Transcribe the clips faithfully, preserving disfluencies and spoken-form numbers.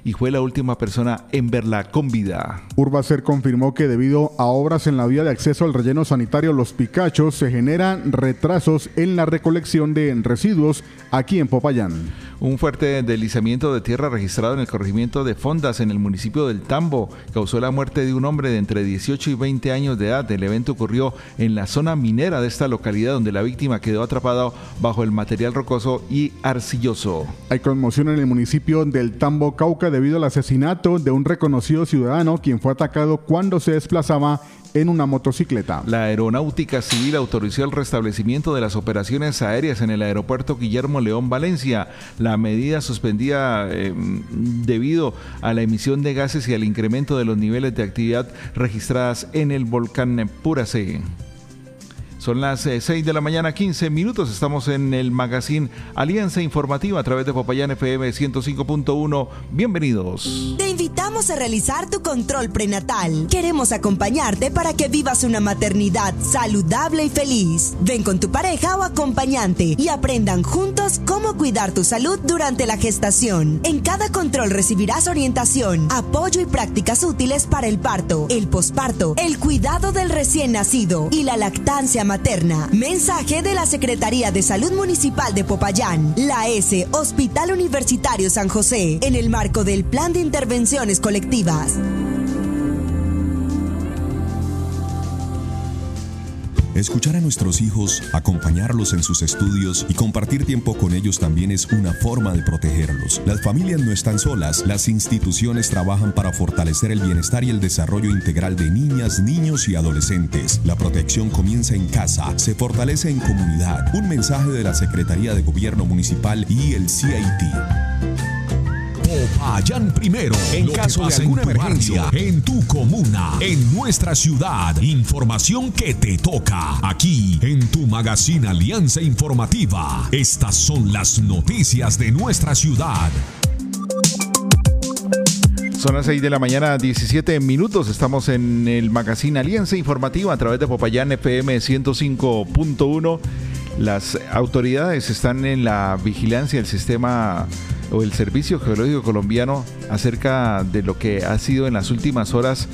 y fue la última persona en verla con vida. Urbacer confirmó que debido a obras en la vía de acceso al relleno sanitario Los Picachos se generan retrasos en la recolección de residuos aquí en Popayán. Un fuerte deslizamiento de tierra registrado en el corregimiento de Fondas en el municipio del Tambo causó la muerte de un hombre de entre dieciocho y veinte años de edad. El evento ocurrió en la zona minera de esta localidad, donde la víctima quedó atrapada bajo el material rocoso y arcilloso. Hay conmoción en el municipio del Tambo, Cauca, debido al asesinato de un reconocido ciudadano quien fue atacado cuando se desplazaba en una motocicleta. La Aeronáutica Civil autorizó el restablecimiento de las operaciones aéreas en el aeropuerto Guillermo León Valencia. La medida suspendida eh, debido a la emisión de gases y al incremento de los niveles de actividad registradas en el volcán Puracé. Son las eh, seis de la mañana, quince minutos. Estamos en el magazine Alianza Informativa a través de Popayán F M ciento cinco punto uno. Bienvenidos. Te invitamos a realizar tu control prenatal. Queremos acompañarte para que vivas una maternidad saludable y feliz. Ven con tu pareja o acompañante y aprendan juntos cómo cuidar tu salud durante la gestación. En cada control recibirás orientación, apoyo y prácticas útiles para el parto, el posparto, el cuidado del recién nacido y la lactancia materna. Mensaje de la Secretaría de Salud Municipal de Popayán, la S, Hospital Universitario San José, en el marco del Plan de Intervenciones Colectivas. Escuchar a nuestros hijos, acompañarlos en sus estudios y compartir tiempo con ellos también es una forma de protegerlos. Las familias no están solas, las instituciones trabajan para fortalecer el bienestar y el desarrollo integral de niñas, niños y adolescentes. La protección comienza en casa, se fortalece en comunidad. Un mensaje de la Secretaría de Gobierno Municipal y el C I T. Popayán primero, en caso de alguna emergencia, en tu comuna, en nuestra ciudad. Información que te toca, aquí en tu magazine Alianza Informativa. Estas son las noticias de nuestra ciudad. Son las seis de la mañana, diecisiete minutos. Estamos en el magazine Alianza Informativa a través de Popayán F M ciento cinco punto uno. Las autoridades están en la vigilancia del sistema o el Servicio Geológico Colombiano acerca de lo que ha sido en las últimas horas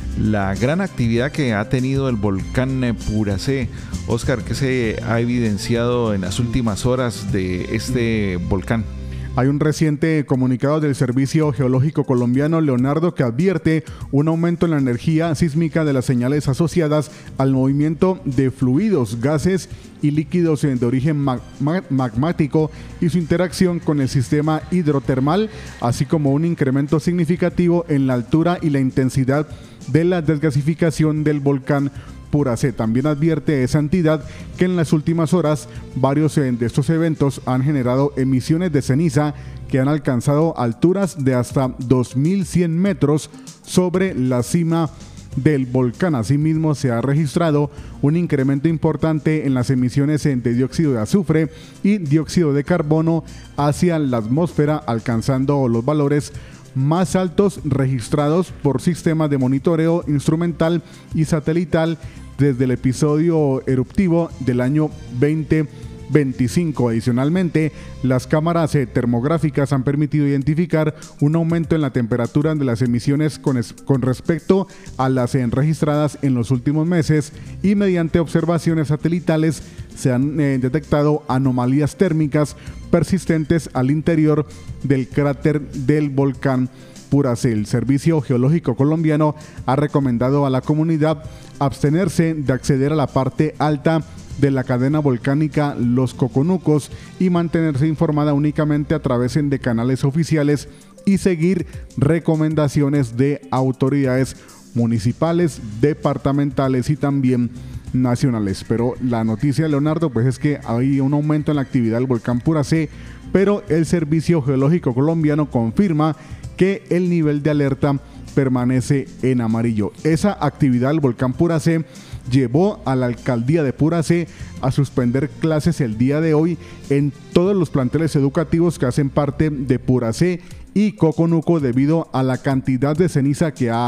la gran actividad que ha tenido el volcán Puracé. Oscar, ¿qué se ha evidenciado en las últimas horas de este volcán? Hay un reciente comunicado del Servicio Geológico Colombiano, Leonardo, que advierte un aumento en la energía sísmica de las señales asociadas al movimiento de fluidos, gases y líquidos de origen mag- mag- magmático y su interacción con el sistema hidrotermal, así como un incremento significativo en la altura y la intensidad de la desgasificación del volcán Puracé. También advierte esa entidad que en las últimas horas varios de estos eventos han generado emisiones de ceniza que han alcanzado alturas de hasta dos mil cien metros sobre la cima del volcán. Asimismo, se ha registrado un incremento importante en las emisiones de dióxido de azufre y dióxido de carbono hacia la atmósfera, alcanzando los valores más altos registrados por sistemas de monitoreo instrumental y satelital desde el episodio eruptivo del año veinte veinticinco. Adicionalmente, las cámaras termográficas han permitido identificar un aumento en la temperatura de las emisiones con, es, con respecto a las registradas en los últimos meses, y mediante observaciones satelitales se han eh, detectado anomalías térmicas persistentes al interior del cráter del volcán Puracé. El Servicio Geológico Colombiano ha recomendado a la comunidad abstenerse de acceder a la parte alta de la cadena volcánica Los Coconucos y mantenerse informada únicamente a través de canales oficiales y seguir recomendaciones de autoridades municipales, departamentales y también nacionales. Pero la noticia, Leonardo, pues es que hay un aumento en la actividad del volcán Puracé, pero el Servicio Geológico Colombiano confirma que el nivel de alerta permanece en amarillo. Esa actividad del volcán Puracé llevó a la alcaldía de Puracé a suspender clases el día de hoy en todos los planteles educativos que hacen parte de Puracé y Coconuco debido a la cantidad de ceniza que ha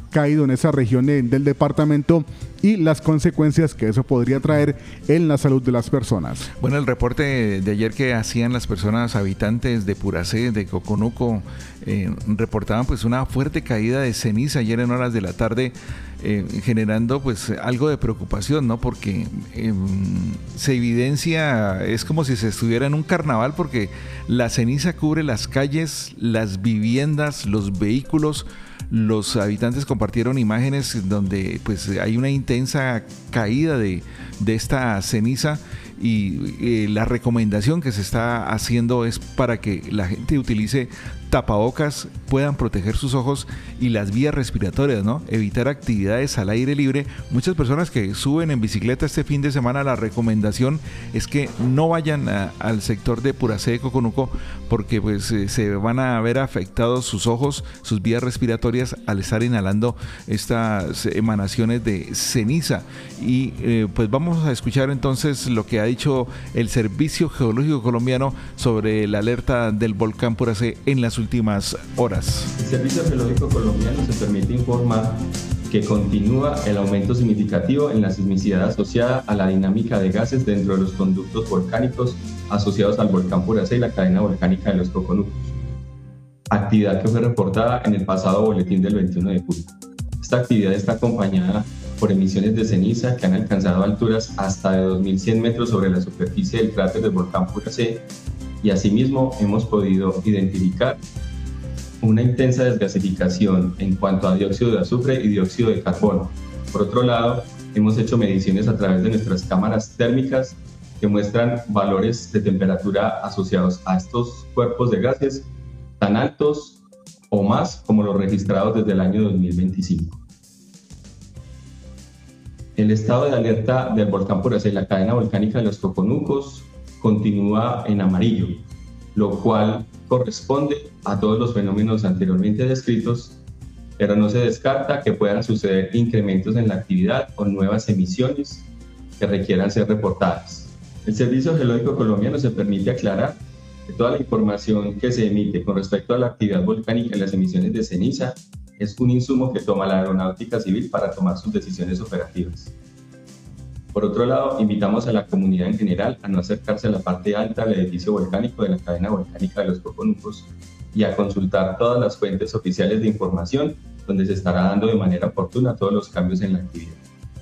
caído en esa región de, del departamento y las consecuencias que eso podría traer en la salud de las personas. Bueno, el reporte de ayer que hacían las personas habitantes de Puracé, de Coconuco, eh, reportaban pues una fuerte caída de ceniza ayer en horas de la tarde, eh, generando pues algo de preocupación, ¿no? Porque eh, se evidencia, es como si se estuviera en un carnaval, porque la ceniza cubre las calles, las viviendas, los vehículos. Los habitantes compartieron imágenes donde pues hay una intensa caída de, de esta ceniza y eh, la recomendación que se está haciendo es para que la gente utilice tapabocas, puedan proteger sus ojos y las vías respiratorias, ¿no? Evitar actividades al aire libre. Muchas personas que suben en bicicleta este fin de semana, la recomendación es que no vayan a, al sector de Puracé de Coconuco, porque pues eh, se van a ver afectados sus ojos, sus vías respiratorias al estar inhalando estas emanaciones de ceniza. Y eh, pues vamos a escuchar entonces lo que ha dicho el Servicio Geológico Colombiano sobre la alerta del volcán Puracé en las últimas horas. El Servicio Geológico Colombiano se permite informar que continúa el aumento significativo en la sismicidad asociada a la dinámica de gases dentro de los conductos volcánicos asociados al volcán Puracé y la cadena volcánica de los Coconucos, actividad que fue reportada en el pasado boletín del veintiuno de julio. Esta actividad está acompañada por emisiones de ceniza que han alcanzado alturas hasta de dos mil cien metros sobre la superficie del cráter del volcán Puracé, y asimismo hemos podido identificar una intensa desgasificación en cuanto a dióxido de azufre y dióxido de carbono. Por otro lado, hemos hecho mediciones a través de nuestras cámaras térmicas que muestran valores de temperatura asociados a estos cuerpos de gases tan altos o más como los registrados desde el año dos mil veinticinco. El estado de alerta del volcán Puracé y la cadena volcánica de los Coconucos continúa en amarillo, lo cual corresponde a todos los fenómenos anteriormente descritos, pero no se descarta que puedan suceder incrementos en la actividad o nuevas emisiones que requieran ser reportadas. El Servicio Geológico Colombiano se permite aclarar que toda la información que se emite con respecto a la actividad volcánica y las emisiones de ceniza es un insumo que toma la aeronáutica civil para tomar sus decisiones operativas. Por otro lado, invitamos a la comunidad en general a no acercarse a la parte alta del edificio volcánico de la cadena volcánica de los Coconucos y a consultar todas las fuentes oficiales de información donde se estará dando de manera oportuna todos los cambios en la actividad.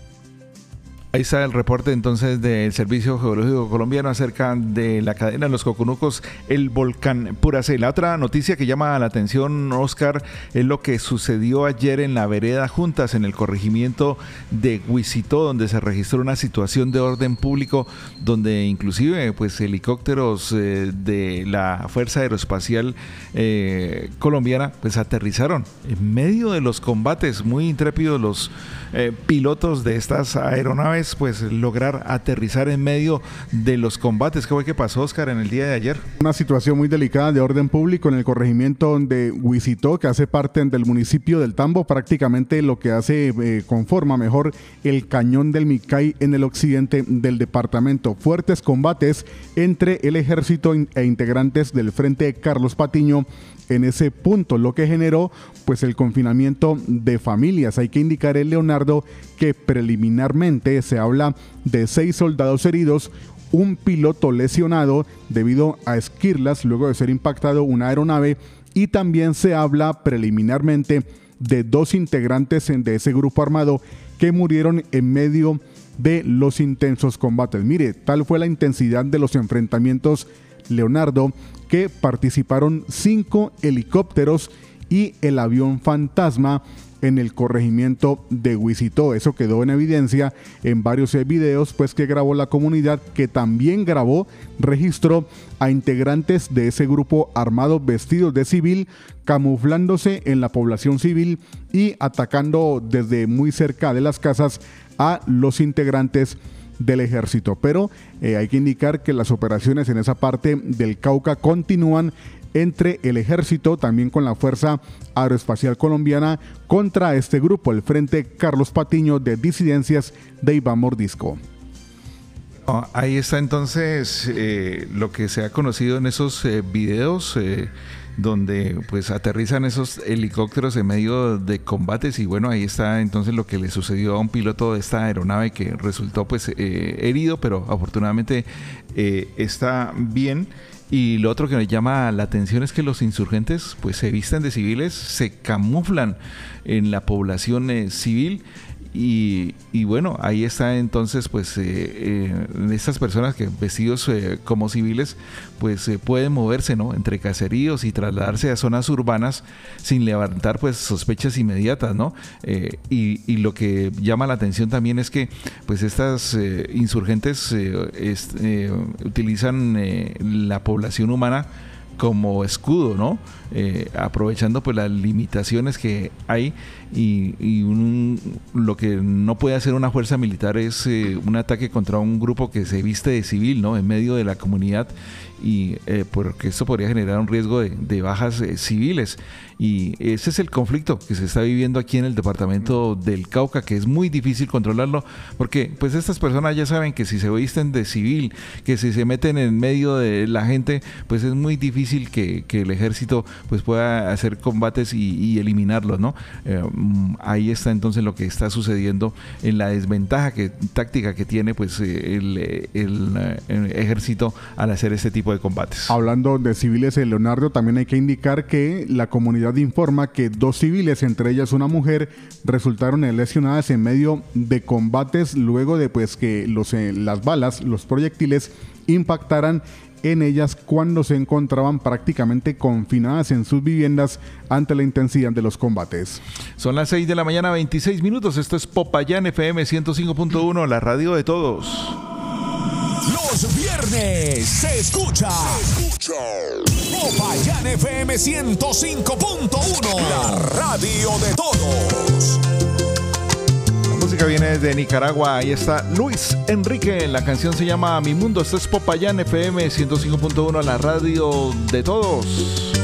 Ahí está el reporte entonces del Servicio Geológico Colombiano acerca de la cadena de los Coconucos, el volcán Puracé. La otra noticia que llama la atención, Oscar, es lo que sucedió ayer en la vereda Juntas, en el corregimiento de Guisitó, donde se registró una situación de orden público, donde inclusive pues helicópteros eh, de la Fuerza Aeroespacial eh, Colombiana pues aterrizaron en medio de los combates. Muy intrépidos los eh, pilotos de estas aeronaves, pues lograr aterrizar en medio de los combates. ¿Qué fue que pasó, Oscar, en el día de ayer? Una situación muy delicada de orden público en el corregimiento de Guisitó, que hace parte del municipio del Tambo, prácticamente lo que hace, eh, conforma mejor el cañón del Micay en el occidente del departamento. Fuertes combates entre el ejército e integrantes del Frente Carlos Patiño en ese punto, lo que generó pues el confinamiento de familias. Hay que indicar, el Leonardo, que preliminarmente se habla de seis soldados heridos, un piloto lesionado debido a esquirlas luego de ser impactado una aeronave, y también se habla preliminarmente de dos integrantes de ese grupo armado que murieron en medio de los intensos combates. Mire, tal fue la intensidad de los enfrentamientos, Leonardo, que participaron cinco helicópteros y el avión fantasma en el corregimiento de Guisitó. Eso quedó en evidencia en varios videos pues que grabó la comunidad, que también grabó, registró a integrantes de ese grupo armado vestidos de civil, camuflándose en la población civil y atacando desde muy cerca de las casas a los integrantes del ejército. Pero eh, hay que indicar que las operaciones en esa parte del Cauca continúan entre el ejército, también con la Fuerza Aeroespacial Colombiana, contra este grupo, el Frente Carlos Patiño de disidencias de Iván Mordisco. Oh, ahí está entonces eh, lo que se ha conocido en esos eh, videos. Eh, donde pues aterrizan esos helicópteros en medio de combates y bueno, ahí está entonces lo que le sucedió a un piloto de esta aeronave que resultó pues eh, herido, pero afortunadamente eh, está bien. Y lo otro que nos llama la atención es que los insurgentes pues se visten de civiles, se camuflan en la población eh, civil. Y, y bueno, ahí está entonces pues eh, eh, estas personas que vestidos eh, como civiles pues eh, pueden moverse, ¿no?, entre caseríos y trasladarse a zonas urbanas sin levantar pues sospechas inmediatas, ¿no? Eh, y, y lo que llama la atención también es que pues estas eh, insurgentes eh, es, eh, utilizan eh, la población humana como escudo, ¿no? Eh, aprovechando pues las limitaciones que hay y, y un, lo que no puede hacer una fuerza militar es eh, un ataque contra un grupo que se viste de civil, ¿no?, en medio de la comunidad, y eh, porque esto podría generar un riesgo de, de bajas eh, civiles. Y ese es el conflicto que se está viviendo aquí en el departamento del Cauca, que es muy difícil controlarlo, porque pues estas personas ya saben que si se visten de civil, que si se meten en medio de la gente, pues es muy difícil que, que el ejército pues pueda hacer combates y, y eliminarlos, ¿no? Eh, ahí está entonces lo que está sucediendo en la desventaja que, táctica que tiene pues el, el, el ejército al hacer este tipo de combates. Hablando de civiles, Leonardo, también hay que indicar que la comunidad informa que dos civiles, entre ellas una mujer, resultaron lesionadas en medio de combates luego de pues que los, eh, las balas, los proyectiles impactaran en ellas cuando se encontraban prácticamente confinadas en sus viviendas ante la intensidad de los combates. Son las seis de la mañana, veintiséis minutos. Esto es Popayán F M ciento cinco punto uno, la radio de todos. Los viernes se escucha, se escucha Popayán F M ciento cinco punto uno, la radio de todos. La música viene desde Nicaragua. Ahí está Luis Enrique. La canción se llama Mi Mundo. Esto es Popayán F M ciento cinco punto uno, la radio de todos.